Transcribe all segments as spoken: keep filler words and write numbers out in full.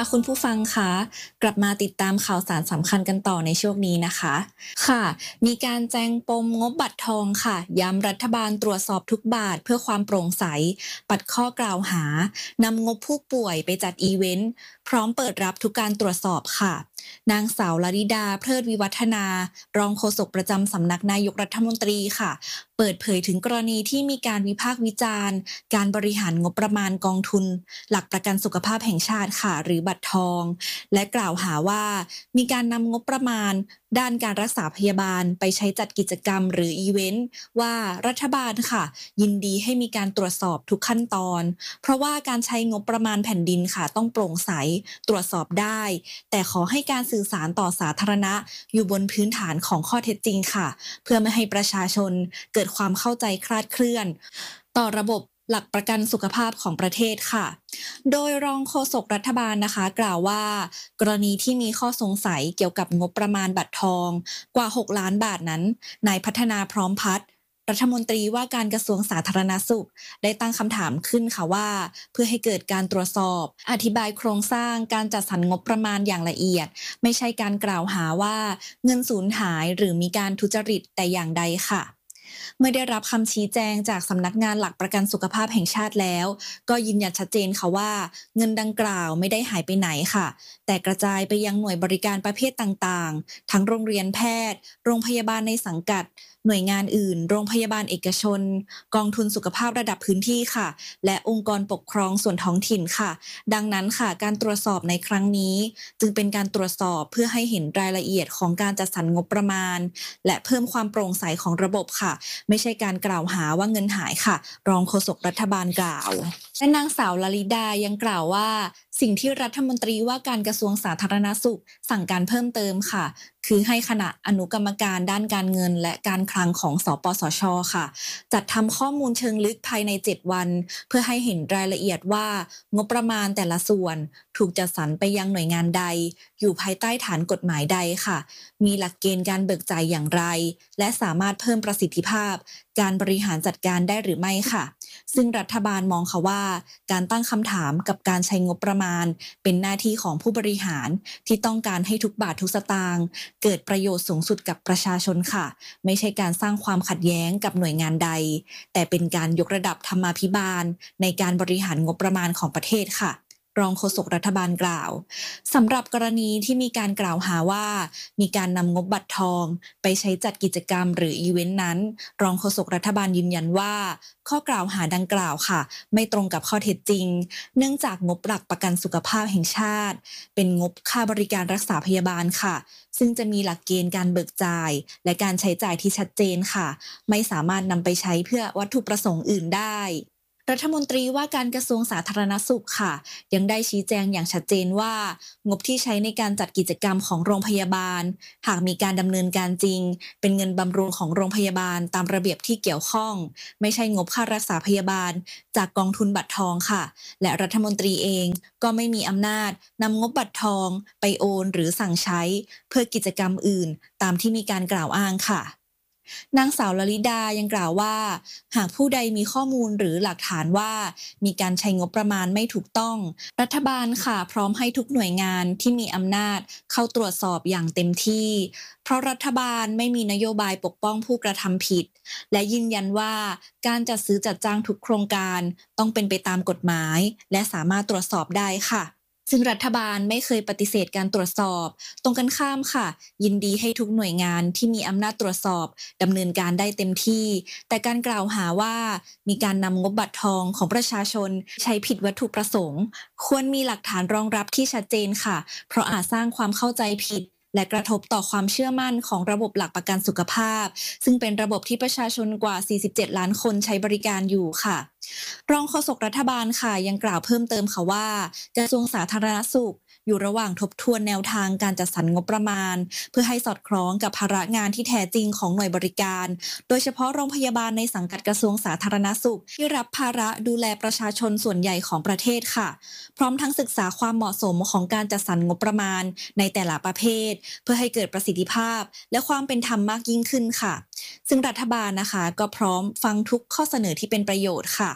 คุณผู้ฟังคะกลับมาติดตามข่าวสารสำคัญกันต่อในช่วงนี้นะคะค่ะมีการแจ้งปมงบบัตรทองค่ะย้ำรัฐบาลตรวจสอบทุกบาทเพื่อความโปร่งใสปัดข้อกล่าวหานำงบผู้ป่วยไปจัดอีเวนต์พร้อมเปิดรับทุกการตรวจสอบค่ะนางสาวลลิดาเพลิดวิวัฒนารองโฆษกประจำสำนักนายกรัฐมนตรีค่ะเปิดเผยถึงกรณีที่มีการวิพากษ์วิจารณ์การบริหารงบประมาณกองทุนหลักประกันสุขภาพแห่งชาติค่ะหรือบัตรทองและกล่าวหาว่ามีการนำงบประมาณด้านการรักษาพยาบาลไปใช้จัดกิจกรรมหรืออีเวนต์ว่ารัฐบาลค่ะยินดีให้มีการตรวจสอบทุกขั้นตอนเพราะว่าการใช้งบประมาณแผ่นดินค่ะต้องโปร่งใสตรวจสอบได้แต่ขอให้การสื่อสารต่อสาธารณะอยู่บนพื้นฐานของข้อเท็จจริงค่ะเพื่อไม่ให้ประชาชนเกิดความเข้าใจคลาดเคลื่อนต่อระบบหลักประกันสุขภาพของประเทศค่ะโดยรองโฆษกรัฐบาลนะคะกล่าวว่ากรณีที่มีข้อสงสัยเกี่ยวกับงบประมาณบัตรทองกว่าหกล้านบาทนั้นนายพัฒนาพร้อมพัฒน์รัฐมนตรีว่าการกระทรวงสาธารณสุขได้ตั้งคำถามขึ้นค่ะว่าเพื่อให้เกิดการตรวจสอบอธิบายโครงสร้างการจัดสรรงบประมาณอย่างละเอียดไม่ใช่การกล่าวหาว่าเงินสูญหายหรือมีการทุจริตแต่อย่างใดค่ะเมื่อได้รับคำชี้แจงจากสำนักงานหลักประกันสุขภาพแห่งชาติแล้วก็ยืนยันชัดเจนค่ะว่าเงินดังกล่าวไม่ได้หายไปไหนค่ะแต่กระจายไปยังหน่วยบริการประเภทต่างๆทั้งโรงเรียนแพทย์โรงพยาบาลในสังกัดหน่วยงานอื่นโรงพยาบาลเอกชนกองทุนสุขภาพระดับพื้นที่ค่ะและองค์กรปกครองส่วนท้องถิ่นค่ะดังนั้นค่ะการตรวจสอบในครั้งนี้จึงเป็นการตรวจสอบเพื่อให้เห็นรายละเอียดของการจัดสรรงบประมาณและเพิ่มความโปร่งใสของระบบค่ะไม่ใช่การกล่าวหาว่าเงินหายค่ะรองโฆษกรัฐบาลกล่าวและนางสาวลลิดายังกล่าวว่าสิ่งที่รัฐมนตรีว่าการกระทรวงสาธารณสุขสั่งการเพิ่มเติมค่ะคือให้คณะอนุกรรมการด้านการเงินและการคลังของสปสชค่ะจัดทำข้อมูลเชิงลึกภายในเจ็ดวันเพื่อให้เห็นรายละเอียดว่างบประมาณแต่ละส่วนถูกจัดสรรไปยังหน่วยงานใดอยู่ภายใต้ฐานกฎหมายใดค่ะมีหลักเกณฑ์การเบิกจ่ายอย่างไรและสามารถเพิ่มประสิทธิภาพการบริหารจัดการได้หรือไม่ค่ะซึ่งรัฐบาลมองค่ะว่าการตั้งคำถามกับการใช้งบประมาณเป็นหน้าที่ของผู้บริหารที่ต้องการให้ทุกบาททุกสตางค์เกิดประโยชน์สูงสุดกับประชาชนค่ะไม่ใช่การสร้างความขัดแย้งกับหน่วยงานใดแต่เป็นการยกระดับธรรมาภิบาลในการบริหารงบประมาณของประเทศค่ะรองโฆษกรัฐบาลกล่าวสำหรับกรณีที่มีการกล่าวหาว่ามีการนำงบบัตรทองไปใช้จัดกิจกรรมหรืออีเวนต์นั้นรองโฆษกรัฐบาลยืนยันว่าข้อกล่าวหาดังกล่าวค่ะไม่ตรงกับข้อเท็จจริงเนื่องจากงบหลักประกันสุขภาพแห่งชาติเป็นงบค่าบริการรักษาพยาบาลค่ะซึ่งจะมีหลักเกณฑ์การเบิกจ่ายและการใช้จ่ายที่ชัดเจนค่ะไม่สามารถนำไปใช้เพื่อวัตถุประสงค์อื่นได้รัฐมนตรีว่าการกระทรวงสาธารณสุขค่ะยังได้ชี้แจงอย่างชัดเจนว่างบที่ใช้ในการจัดกิจกรรมของโรงพยาบาลหากมีการดำเนินการจริงเป็นเงินบำรุงของโรงพยาบาลตามระเบียบที่เกี่ยวข้องไม่ใช่งบค่ารักษาพยาบาลจากกองทุนบัตรทองค่ะและรัฐมนตรีเองก็ไม่มีอำนาจนำงบบัตรทองไปโอนหรือสั่งใช้เพื่อกิจกรรมอื่นตามที่มีการกล่าวอ้างค่ะนางสาวลลิดายังกล่าวว่าหากผู้ใดมีข้อมูลหรือหลักฐานว่ามีการใช้งบประมาณไม่ถูกต้องรัฐบาลค่ะพร้อมให้ทุกหน่วยงานที่มีอำนาจเข้าตรวจสอบอย่างเต็มที่เพราะรัฐบาลไม่มีนโยบายปกป้องผู้กระทำผิดและยืนยันว่าการจัดซื้อจัดจ้างทุกโครงการต้องเป็นไปตามกฎหมายและสามารถตรวจสอบได้ค่ะซึ่งรัฐบาลไม่เคยปฏิเสธการตรวจสอบตรงกันข้ามค่ะยินดีให้ทุกหน่วยงานที่มีอำนาจตรวจสอบดำเนินการได้เต็มที่แต่การกล่าวหาว่ามีการนำงบบัตรทองของประชาชนใช้ผิดวัตถุประสงค์ควรมีหลักฐานรองรับที่ชัดเจนค่ะเพราะอาจสร้างความเข้าใจผิดและกระทบต่อความเชื่อมั่นของระบบหลักประกันสุขภาพซึ่งเป็นระบบที่ประชาชนกว่าสี่สิบเจ็ดล้านคนใช้บริการอยู่ค่ะรองโฆษกรัฐบาลค่ะยังกล่าวเพิ่มเติมค่ะว่ากระทรวงสาธารณสุขอยู่ระหว่างทบทวนแนวทางการจัดสรรงบประมาณเพื่อให้สอดคล้องกับภาระงานที่แท้จริงของหน่วยบริการโดยเฉพาะโรงพยาบาลในสังกัดกระทรวงสาธารณสุขที่รับภาระดูแลประชาชนส่วนใหญ่ของประเทศค่ะพร้อมทั้งศึกษาความเหมาะสมของการจัดสรรงบประมาณในแต่ละประเภทเพื่อให้เกิดประสิทธิภาพและความเป็นธรรมมากยิ่งขึ้นค่ะซึ่งรัฐบาลนะคะก็พร้อมฟังทุกข้อเสนอที่เป็นประโยชน์ค่ะ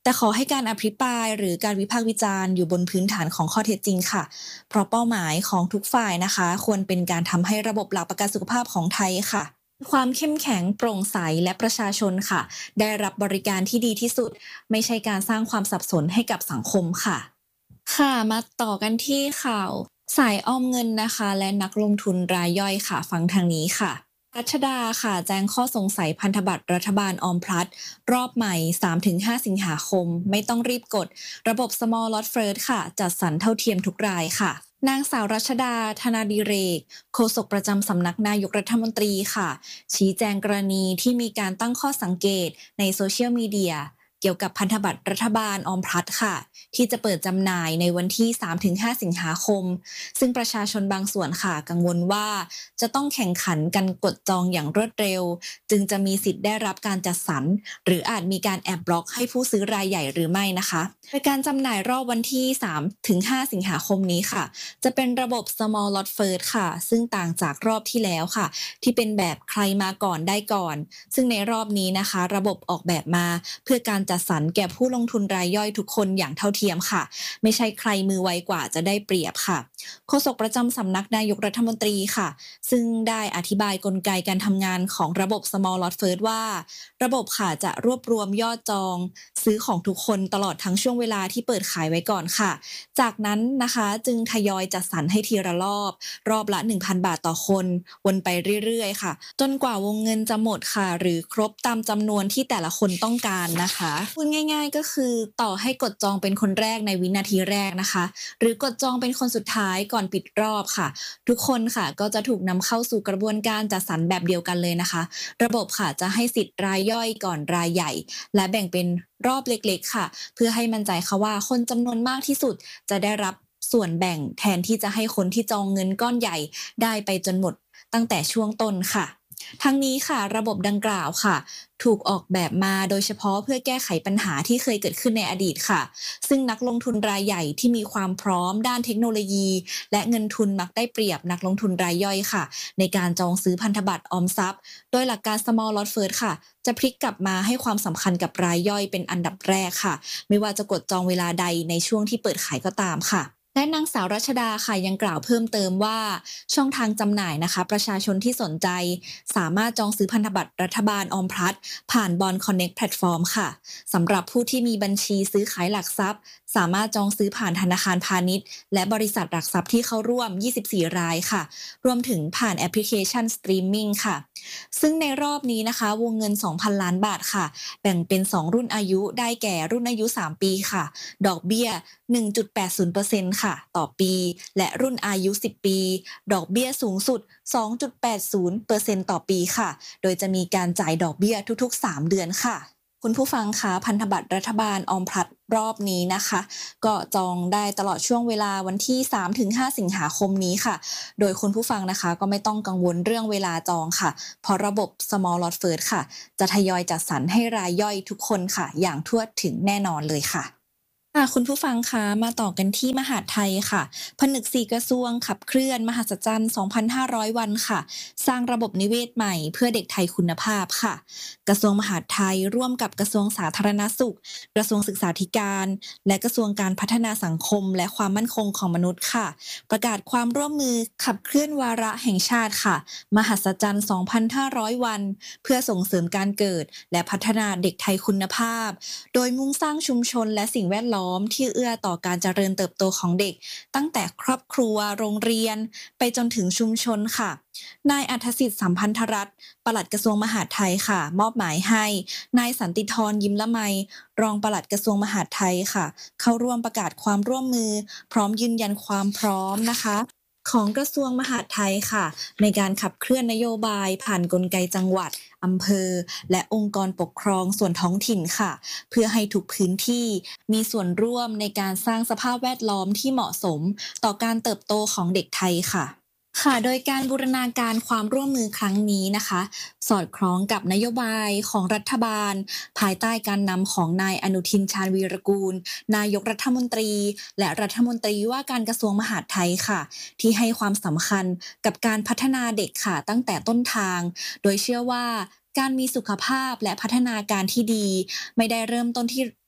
แต่ขอให้การอภิปรายหรือการวิพากษ์วิจารณ์อยู่บนพื้นฐานของข้อเท็จจริงค่ะเพราะเป้าหมายของทุกฝ่ายนะคะควรเป็นการทำให้ระบบหลักประกันสุขภาพของไทยค่ะความเข้มแข็งโปร่งใสและประชาชนค่ะได้รับบริการที่ดีที่สุดไม่ใช่การสร้างความสับสนให้กับสังคมค่ะ ค่ะมาต่อกันที่ข่าวสายออมเงินนะคะและนักลงทุนรายย่อยค่ะฟังทางนี้ค่ะรัชดาค่ะแจ้งข้อสงสัยพันธบัตรรัฐบาลออมพลัดรอบใหม่ สามถึงห้า สิงหาคมไม่ต้องรีบกดระบบ small lot first ค่ะจัดสรรเท่าเทียมทุกรายค่ะนางสาวรัชดาธนาดิเรกโฆษกประจำสำนักนายกรัฐมนตรีค่ะชี้แจงกรณีที่มีการตั้งข้อสังเกตในโซเชียลมีเดียเกี่ยวกับพันธบัตรรัฐบาลออมพลัดค่ะที่จะเปิดจำหน่ายในวันที่ สามถึงห้า สิงหาคมซึ่งประชาชนบางส่วนค่ะกังวลว่าจะต้องแข่งขันกันกดจองอย่างรวดเร็วจึงจะมีสิทธิ์ได้รับการจัดสรรหรืออาจมีการแอบบล็อกให้ผู้ซื้อรายใหญ่หรือไม่นะคะโดยการจำหน่ายรอบวันที่ สามถึงห้า สิงหาคมนี้ค่ะจะเป็นระบบ small lot first ค่ะซึ่งต่างจากรอบที่แล้วค่ะที่เป็นแบบใครมาก่อนได้ก่อนซึ่งในรอบนี้นะคะระบบออกแบบมาเพื่อการจัดสรรแก่ผู้ลงทุนรายย่อยทุกคนอย่างเท่าเทียมค่ะไม่ใช่ใครมือไวกว่าจะได้เปรียบค่ะโฆษกประจำสำนักนายกรัฐมนตรีค่ะซึ่งได้อธิบายกลไกการทำงานของระบบ small lot first ว่าระบบค่ะจะรวบรวมยอดจองซื้อของทุกคนตลอดทั้งช่วงเวลาที่เปิดขายไว้ก่อนค่ะจากนั้นนะคะจึงทยอยจัดสรรให้ทีละรอบรอบละ หนึ่งพัน บาทต่อคนวนไปเรื่อยๆค่ะจนกว่าวงเงินจะหมดค่ะหรือครบตามจำนวนที่แต่ละคนต้องการนะคะพูดง่ายๆก็คือต่อให้กดจองเป็นคนแรกในวินาทีแรกนะคะหรือกดจองเป็นคนสุดท้ายก่อนปิดรอบค่ะทุกคนค่ะก็จะถูกนำเข้าสู่กระบวนการจัดสรรแบบเดียวกันเลยนะคะระบบค่ะจะให้สิทธิ์รายย่อยก่อนรายใหญ่และแบ่งเป็นรอบเล็กๆค่ะเพื่อให้มั่นใจค่ะว่าคนจำนวนมากที่สุดจะได้รับส่วนแบ่งแทนที่จะให้คนที่จองเงินก้อนใหญ่ได้ไปจนหมดตั้งแต่ช่วงต้นค่ะทั้งนี้ค่ะระบบดังกล่าวค่ะถูกออกแบบมาโดยเฉพาะเพื่อแก้ไขปัญหาที่เคยเกิดขึ้นในอดีตค่ะซึ่งนักลงทุนรายใหญ่ที่มีความพร้อมด้านเทคโนโลยีและเงินทุนมักได้เปรียบนักลงทุนรายย่อยค่ะในการจองซื้อพันธบัตรออมทรัพย์โดยหลักการ small lot first ค่ะจะพลิกกลับมาให้ความสำคัญกับรายย่อยเป็นอันดับแรกค่ะไม่ว่าจะกดจองเวลาใดในช่วงที่เปิดขายก็ตามค่ะและนางสาวรัชดาค่ะยังกล่าวเพิ่มเติมว่าช่องทางจำหน่ายนะคะประชาชนที่สนใจสามารถจองซื้อพันธบัตรรัฐบาลออมพลัดผ่าน Bond Connect Platform ค่ะสำหรับผู้ที่มีบัญชีซื้อขายหลักทรัพย์สามารถจองซื้อผ่านธนาคารพาณิชย์และบริษัทหลักทรัพย์ที่เข้าร่วมยี่สิบสี่รายค่ะรวมถึงผ่านแอปพลิเคชันสตรีมมิ่งค่ะซึ่งในรอบนี้นะคะวงเงิน สองพัน ล้านบาทค่ะแบ่งเป็นสองรุ่นอายุได้แก่รุ่นอายุสามปีค่ะดอกเบี้ย หนึ่งจุดแปดศูนย์เปอร์เซ็นต์ ค่ะต่อปีและรุ่นอายุสิบปีดอกเบี้ยสูงสุด สองจุดแปดศูนย์เปอร์เซ็นต์ ต่อปีค่ะโดยจะมีการจ่ายดอกเบี้ยทุกๆสามเดือนค่ะคุณผู้ฟังคะพันธบัตรรัฐบาลออมพลัดรอบนี้นะคะก็จองได้ตลอดช่วงเวลาวันที่ สามถึงห้า สิงหาคมนี้ค่ะโดยคุณผู้ฟังนะคะก็ไม่ต้องกังวลเรื่องเวลาจองค่ะเพราะระบบ small lot first ค่ะจะทยอยจัดสรรให้รายย่อยทุกคนค่ะอย่างทั่วถึงแน่นอนเลยค่ะค่ะคุณผู้ฟังคะมาต่อกันที่มหาดไทยค่ะผนึกสี่กระทรวงขับเคลื่อนมหัศจรรย์ สองพันห้าร้อย วันค่ะสร้างระบบนิเวศใหม่เพื่อเด็กไทยคุณภาพค่ะกระทรวงมหาดไทยร่วมกับกระทรวงสาธารณสุขกระทรวงศึกษาธิการและกระทรวงการพัฒนาสังคมและความมั่นคงของมนุษย์ค่ะประกาศความร่วมมือขับเคลื่อนวาระแห่งชาติค่ะมหัศจรรย์ สองพันห้าร้อย วันเพื่อส่งเสริมการเกิดและพัฒนาเด็กไทยคุณภาพโดยมุ่งสร้างชุมชนและสิ่งแวดล้อมที่เอื้อต่อการเจริญเติบโตของเด็กตั้งแต่ครอบครัวโรงเรียนไปจนถึงชุมชนค่ะนายอัธสิทธิ์สัมพันธรัตน์ปลัดกระทรวงมหาดไทยค่ะมอบหมายให้นายสันติธรยิ้มละไมรองปลัดกระทรวงมหาดไทยค่ะเข้าร่วมประกาศความร่วมมือพร้อมยืนยันความพร้อมนะคะของกระทรวงมหาดไทยค่ะในการขับเคลื่อนนโยบายผ่านกลไกจังหวัดอำเภอและองค์กรปกครองส่วนท้องถิ่นค่ะเพื่อให้ทุกพื้นที่มีส่วนร่วมในการสร้างสภาพแวดล้อมที่เหมาะสมต่อการเติบโตของเด็กไทยค่ะค่ะโดยการบูรณาการความร่วมมือครั้งนี้นะคะสอดคล้องกับนโยบายของรัฐบาลภายใต้การนำของนายอนุทินชาญวีรกูลนายกรัฐมนตรีและรัฐมนตรีว่าการกระทรวงมหาดไทยค่ะที่ให้ความสำคัญกับการพัฒนาเด็กค่ะตั้งแต่ต้นทางโดยเชื่อว่าการมีสุขภาพและพัฒนาการที่ดีไม่ได้เริ่มต้นที่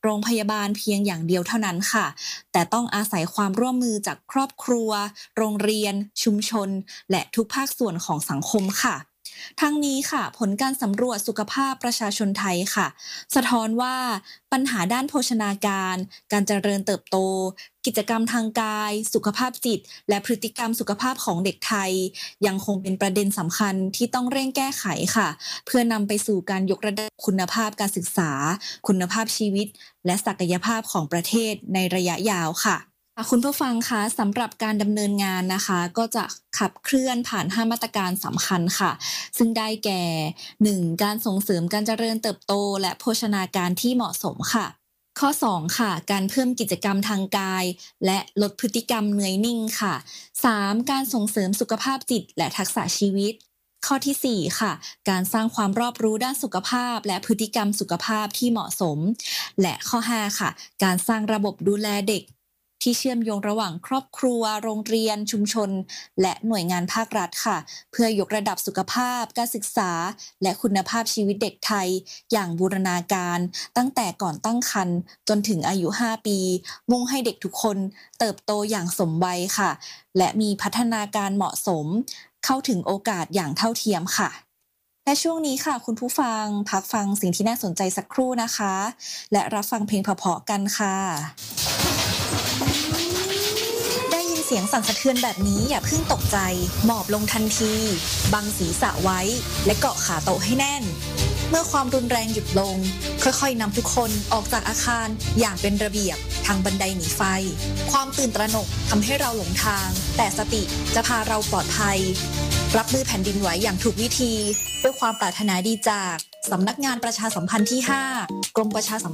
โรงพยาบาลเพียงอย่างเดียวเท่านั้นค่ะแต่ต้องอาศัยความร่วมมือจากครอบครัวโรงเรียนชุมชนและทุกภาคส่วนของสังคมค่ะทั้งนี้ค่ะผลการสำรวจสุขภาพประชาชนไทยค่ะสะท้อนว่าปัญหาด้านโภชนาการการเจริญเติบโตกิจกรรมทางกายสุขภาพจิตและพฤติกรรมสุขภาพของเด็กไทยยังคงเป็นประเด็นสำคัญที่ต้องเร่งแก้ไขค่ะเพื่อนำไปสู่การยกระดับคุณภาพการศึกษาคุณภาพชีวิตและศักยภาพของประเทศในระยะยาวค่ะคุณผู้ฟังคะสำหรับการดำเนินงานนะคะก็จะขับเคลื่อนผ่านห้ามาตรการสำคัญค่ะซึ่งได้แก่ หนึ่ง การส่งเสริมการเจริญเติบโตและโภชนาการที่เหมาะสมค่ะข้อสองค่ะการเพิ่มกิจกรรมทางกายและลดพฤติกรรมเหนื่อยนิ่งค่ะสามการส่งเสริมสุขภาพจิตและทักษะชีวิตข้อที่สี่ค่ะการสร้างความรอบรู้ด้านสุขภาพและพฤติกรรมสุขภาพที่เหมาะสมและข้อห้าค่ะการสร้างระบบดูแลเด็กที่เชื่อมโยงระหว่างครอบครัวโรงเรียนชุมชนและหน่วยงานภาครัฐค่ะเพื่อยกระดับสุขภาพการศึกษาและคุณภาพชีวิตเด็กไทยอย่างบูรณาการตั้งแต่ก่อนตั้งครรภ์จนถึงอายุห้าปีมุ่งให้เด็กทุกคนเติบโตอย่างสมวัยค่ะและมีพัฒนาการเหมาะสมเข้าถึงโอกาสอย่างเท่าเทียมค่ะและช่วงนี้ค่ะคุณผู้ฟังพักฟังสิ่งที่น่าสนใจสักครู่นะคะและรับฟังเพลงเพราะๆกันค่ะได้ยินเสียงสั่นสะเทือนแบบนี้อย่าเพิ่งตกใจหมอบลงทันทีบังศีรษะไว้และเกาะขาโต๊ะให้แน่นเมื่อความรุนแรงหยุดลงค่อยๆนำทุกคนออกจากอาคารอย่างเป็นระเบียบทางบันไดหนีไฟความตื่นตระหนกทำให้เราหลงทางแต่สติจะพาเราปลอดภัยรับมือแผ่นดินไหวอย่างถูกวิธีด้วยความปรารถนาดีจากสำนักงานประชาสัมพันธ์ที่ห้ากรมประชาสัม